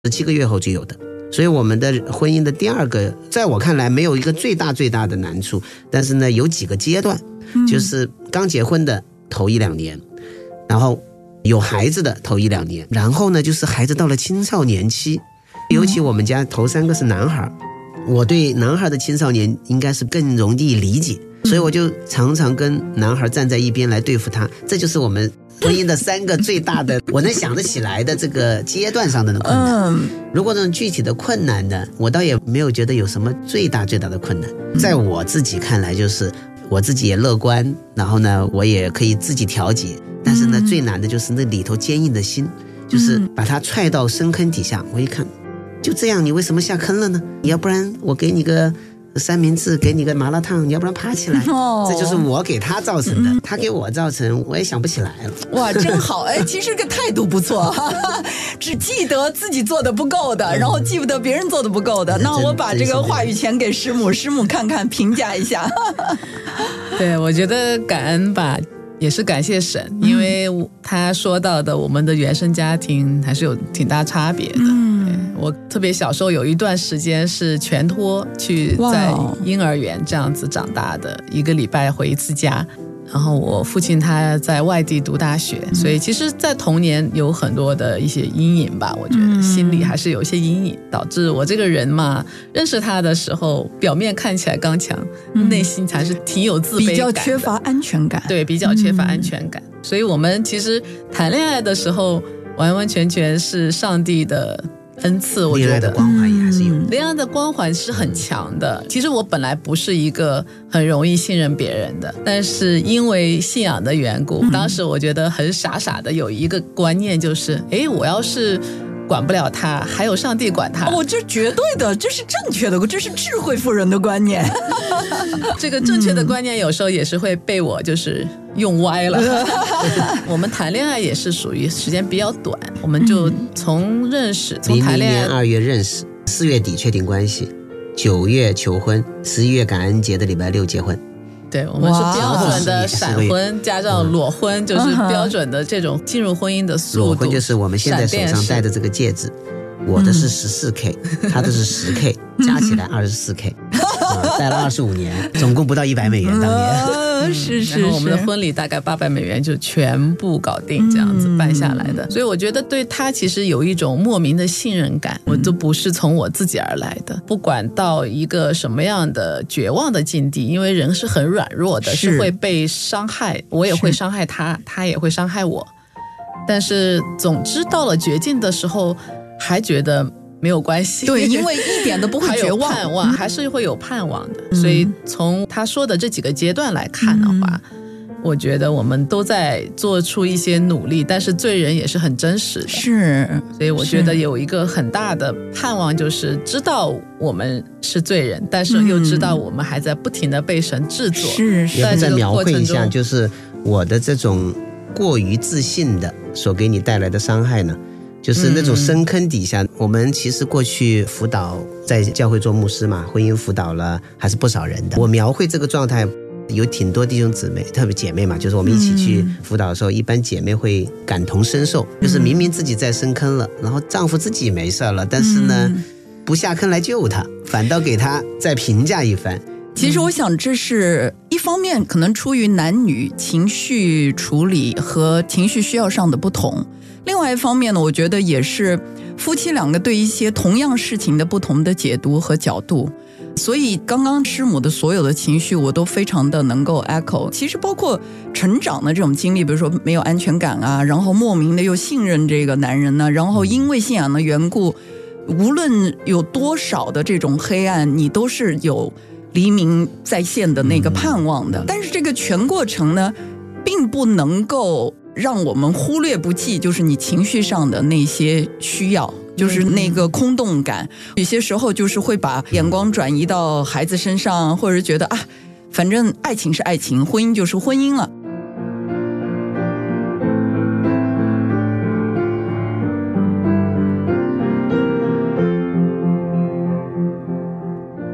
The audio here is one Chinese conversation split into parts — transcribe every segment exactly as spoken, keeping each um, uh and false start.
十七个月后就有的。所以我们的婚姻的第二个，在我看来没有一个最大最大的难处，但是呢有几个阶段，就是刚结婚的头一两年，然后有孩子的头一两年，然后呢就是孩子到了青少年期，尤其我们家头三个是男孩，我对男孩的青少年应该是更容易理解，所以我就常常跟男孩站在一边来对付他，这就是我们婚姻的三个最大的我能想得起来的这个阶段上的困难。如果这种具体的困难呢，我倒也没有觉得有什么最大最大的困难。在我自己看来，就是我自己也乐观，然后呢我也可以自己调节，但是呢最难的就是那里头坚硬的心，就是把它踹到深坑底下。我一看就这样，你为什么下坑了呢？要不然我给你个三明治，给你个麻辣烫，你要不然爬起来。哦，这就是我给他造成的，嗯、他给我造成，我也想不起来了。 哇，真好！哎，其实这个态度不错，哈哈，只记得自己做的不够的，然后记不得别人做的不够的。嗯、那我把这个话语权给师母，师母看看评价一下。 对，我觉得感恩吧。也是感谢神，因为他说到的我们的原生家庭还是有挺大差别的。嗯，我特别小时候有一段时间是全托去在婴儿园这样子长大的，一个礼拜回一次家。然后我父亲他在外地读大学，所以其实在童年有很多的一些阴影吧，我觉得心里还是有一些阴影，导致我这个人嘛，认识他的时候表面看起来刚强，内心还是挺有自卑感的， 比较缺乏安全感。 对，比较缺乏安全感。嗯、所以我们其实谈恋爱的时候完完全全是上帝的恩赐，我觉得恋爱的光环也还是有， 恋爱的光环是很强的。其实我本来不是一个很容易信任别人的，但是因为信仰的缘故，当时我觉得很傻傻的有一个观念，就是诶，我要是管不了他，还有上帝管他。 哦，这绝对的，这是正确的，这是智慧妇人的观念。 这个正确的观念有时候也是会被我就是用歪了。我们谈恋爱也是属于时间比较短，我们就从认识，从谈恋爱， 明年二月认识，四月底确定关系，九月求婚，十一月感恩节的礼拜六结婚。 对，我们是标准的闪婚加上裸婚，就是标准的这种进入婚姻的速度。 裸婚就是我们现在手上戴的这个戒指，我的是 十四 K， 他的是 十 K， 加起来 二十四 K， 啊，戴了二十五年，总共不到一百美元当年。 是是是， 然后我们的婚礼大概八百美元就全部搞定，这样子办下来的。所以我觉得对他其实有一种莫名的信任感，我都不是从我自己而来的。不管到一个什么样的绝望的境地，因为人是很软弱的，是会被伤害，我也会伤害他，他也会伤害我。但是总之到了绝境的时候，还觉得没有关系， 对，因为一点都不会绝望， 还有盼望，还是会有盼望的。嗯、所以从他说的这几个阶段来看的话，嗯、我觉得我们都在做出一些努力，但是罪人也是很真实的， 是， 所以我觉得有一个很大的盼望，就是知道我们是罪人，但是又知道我们还在不停的被神制作。 是，是， 也再描绘一下，就是我的这种过于自信的所给你带来的伤害呢？就是那种深坑底下、嗯、我们其实过去辅导在教会做牧师嘛，婚姻辅导了还是不少人的。我描绘这个状态，有挺多弟兄姊妹，特别姐妹嘛，就是我们一起去辅导的时候、嗯、一般姐妹会感同身受，就是明明自己在深坑了，然后丈夫自己没事了，但是呢、嗯、不下坑来救他，反倒给他再评价一番。 其实我想这是一方面可能出于男女情绪处理和情绪需要上的不同，另外一方面呢，我觉得也是夫妻两个对一些同样事情的不同的解读和角度。所以刚刚师母的所有的情绪我都非常的能够 echo。 其实包括成长的这种经历，比如说没有安全感啊，然后莫名的又信任这个男人呢、啊，然后因为信仰的缘故，无论有多少的这种黑暗，你都是有黎明再现的那个盼望的。但是这个全过程呢，并不能够让我们忽略不计，就是你情绪上的那些需要，就是那个空洞感。有些时候就是会把眼光转移到孩子身上，或者觉得啊，反正爱情是爱情，婚姻就是婚姻了。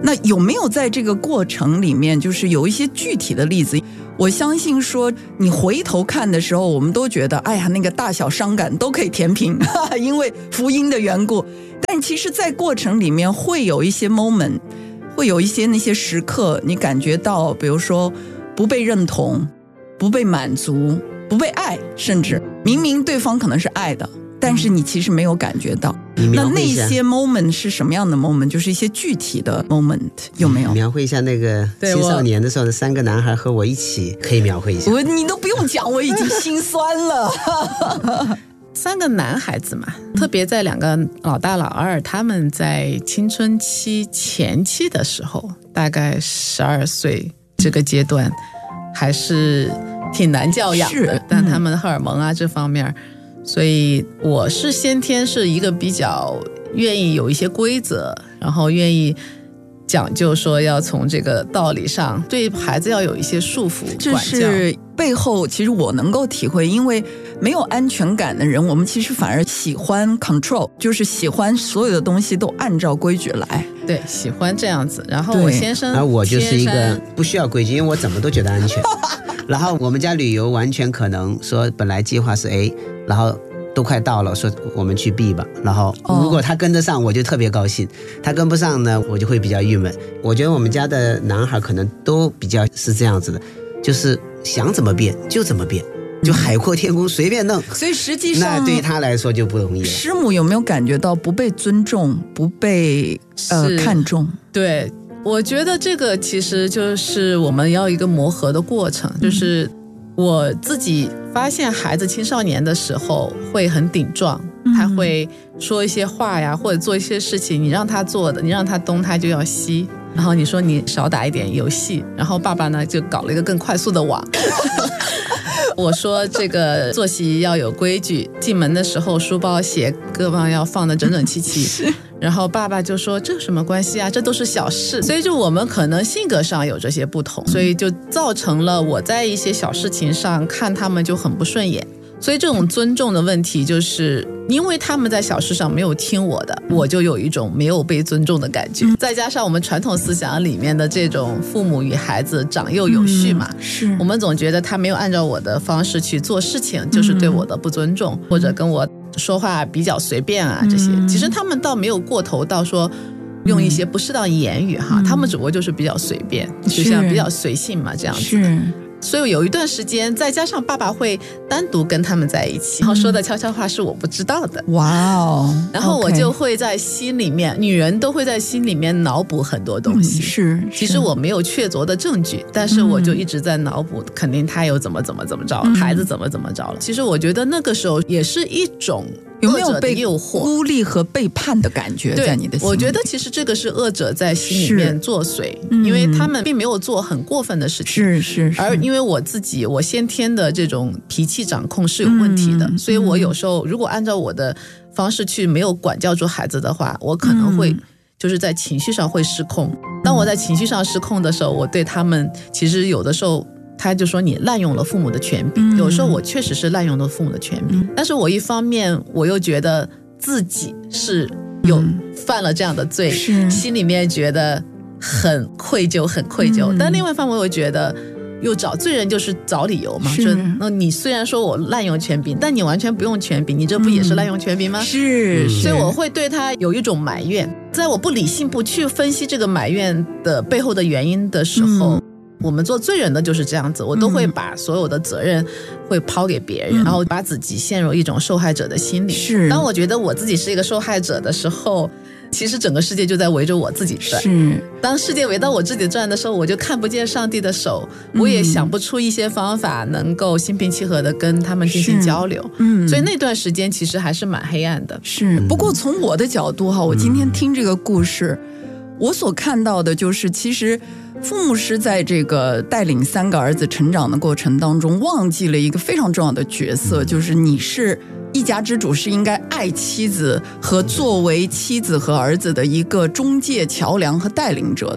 那有没有在这个过程里面，就是有一些具体的例子？我相信说，你回头看的时候，我们都觉得，哎呀，那个大小伤感都可以填平，哈哈，因为福音的缘故。但其实，在过程里面会有一些 moment， 会有一些那些时刻，你感觉到，比如说不被认同、不被满足、不被爱，甚至明明对方可能是爱的，但是你其实没有感觉到。那那些 moment 是什么样的 moment？ 就是一些具体的 moment， 有没有？ 描绘一下那个青少年的时候的三个男孩和我一起，可以描绘一下。 我你都不用讲，我已经心酸了。 三个男孩子嘛，特别在两个老大老二，他们在青春期前期的时候，大概十二岁这个阶段，还是挺难教养的。嗯、但他们的荷尔蒙啊这方面。所以我是先天是一个比较愿意有一些规则，然后愿意讲究说要从这个道理上对孩子要有一些束缚管教。 这是背后其实我能够体会，因为没有安全感的人，我们其实反而喜欢 control， 就是喜欢所有的东西都按照规矩来。 对，喜欢这样子。然后我先生， 而我就是一个不需要规矩，因为我怎么都觉得安全。然后我们家旅游完全可能说本来计划是 A， 然后都快到了，说我们去 B 吧。然后如果他跟得上，我就特别高兴；他跟不上呢，我就会比较郁闷。我觉得我们家的男孩可能都比较是这样子的，就是想怎么变就怎么变，就海阔天空随便弄。 所以实际上那对他来说就不容易了。 师母有没有感觉到不被尊重、不被呃看重？ 对，我觉得这个其实就是我们要一个磨合的过程，就是我自己发现孩子青少年的时候会很顶撞，他会说一些话呀，或者做一些事情，你让他做的，你让他东他就要西，然后你说你少打一点游戏，然后爸爸呢就搞了一个更快速的网。我说这个作息要有规矩，进门的时候书包鞋各方要放得整整齐齐。然后爸爸就说这有什么关系啊，这都是小事。所以就我们可能性格上有这些不同，所以就造成了我在一些小事情上看他们就很不顺眼。所以这种尊重的问题，就是因为他们在小事上没有听我的，我就有一种没有被尊重的感觉。再加上我们传统思想里面的这种父母与孩子长幼有序嘛， 嗯、是我们总觉得他没有按照我的方式去做事情，就是对我的不尊重，嗯、或者跟我说话比较随便啊这些。其实他们倒没有过头到说用一些不适当言语哈，嗯、他们只不过就是比较随便，就像比较随性嘛这样子。 是。 所以有一段时间，再加上爸爸会单独跟他们在一起，然后说的悄悄话是我不知道的。 哇哦！ 然后我就会在心里面， okay. 女人都会在心里面脑补很多东西。 嗯、是, 是， 其实我没有确凿的证据，但是我就一直在脑补，嗯、肯定他有怎么怎么怎么着，嗯、孩子怎么怎么着了。其实我觉得那个时候也是一种有没有被孤立和背叛的感觉在你的心里？ 我觉得其实这个是恶者在心里面作祟，嗯、因为他们并没有做很过分的事情， 是是是。 而因为我自己我先天的这种脾气掌控是有问题的，嗯、所以我有时候如果按照我的方式去没有管教住孩子的话，我可能会就是在情绪上会失控。嗯、当我在情绪上失控的时候，我对他们其实有的时候。他就说你滥用了父母的权柄，嗯、有时候我确实是滥用了父母的权柄，嗯、但是我一方面我又觉得自己是有犯了这样的罪， 嗯、 心里面觉得很愧疚很愧疚，嗯、但另外一方面我又觉得又找罪人就是找理由嘛，就那你虽然说我滥用权柄，但你完全不用权柄，你这不也是滥用权柄吗？ 嗯、是， 所以我会对他有一种埋怨，在我不理性不去分析这个埋怨的背后的原因的时候，嗯我们做罪人的就是这样子，我都会把所有的责任会抛给别人，嗯、然后把自己陷入一种受害者的心理。 是， 当我觉得我自己是一个受害者的时候，其实整个世界就在围着我自己转。 是， 当世界围到我自己转的时候，我就看不见上帝的手，我也想不出一些方法能够心平气和的跟他们进行交流。嗯，所以那段时间其实还是蛮黑暗的。 是，不过从我的角度哈，我今天听这个故事，嗯、我所看到的就是其实。傅牧师在这个带领三个儿子成长的过程当中，忘记了一个非常重要的角色，就是你是一家之主，是应该爱妻子和作为妻子和儿子的一个中介桥梁和带领者的。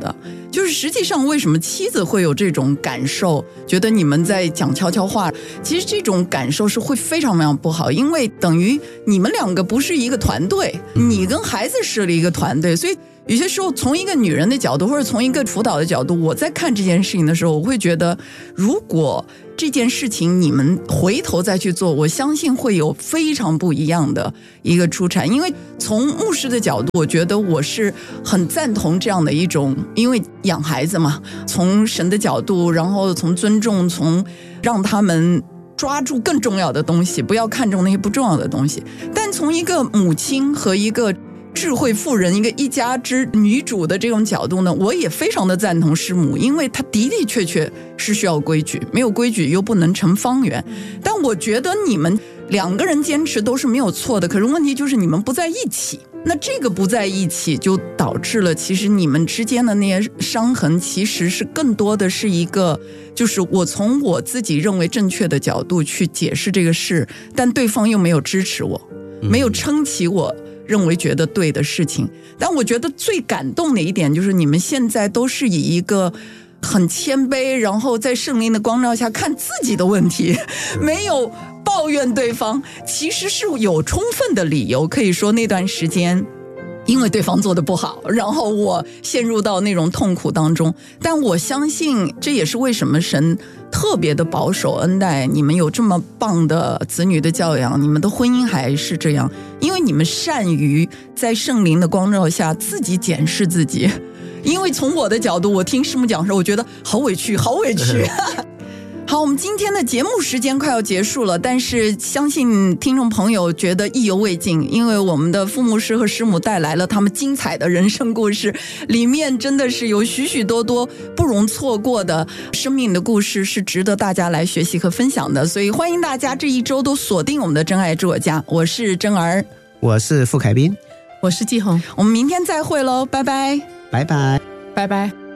就是实际上为什么妻子会有这种感受，觉得你们在讲悄悄话，其实这种感受是会非常非常不好，因为等于你们两个不是一个团队，你跟孩子是了一个团队，所以有些时候从一个女人的角度或者从一个辅导的角度，我在看这件事情的时候，我会觉得如果这件事情你们回头再去做，我相信会有非常不一样的一个出产。因为从牧师的角度，我觉得我是很赞同这样的一种，因为养孩子嘛，从神的角度，然后从尊重，从让他们抓住更重要的东西，不要看重那些不重要的东西。但从一个母亲和一个智慧妇人，一个一家之女主的这种角度呢，我也非常的赞同师母，因为她的的确确是需要规矩，没有规矩又不能成方圆。但我觉得你们两个人坚持都是没有错的，可是问题就是你们不在一起，那这个不在一起就导致了其实你们之间的那些伤痕其实是更多的是一个，就是我从我自己认为正确的角度去解释这个事，但对方又没有支持我，没有撑起我认为觉得对的事情。但我觉得最感动的一点就是你们现在都是以一个很谦卑，然后在圣灵的光照下看自己的问题，没有抱怨对方，其实是有充分的理由可以说那段时间因为对方做得不好，然后我陷入到那种痛苦当中。但我相信这也是为什么神特别的保守恩待你们，有这么棒的子女的教养，你们的婚姻还是这样，因为你们善于在圣灵的光照下自己检视自己。因为从我的角度，我听师母讲的时候，我觉得好委屈好委屈好，我们今天的节目时间快要结束了，但是相信听众朋友觉得意犹未尽，因为我们的副牧师和师母带来了他们精彩的人生故事，里面真的是有许许多多不容错过的生命的故事，是值得大家来学习和分享的。所以欢迎大家这一周都锁定我们的真爱住我家，我是真儿， 我是傅凯斌， 我是季红， 我们明天再会喽，拜拜， 拜拜， 拜拜。